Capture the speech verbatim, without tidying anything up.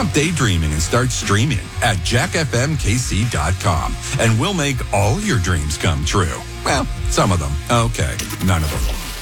Stop daydreaming and start streaming at jack f m k c dot com, and we'll make all your dreams come true. Well, some of them. Okay, none of them.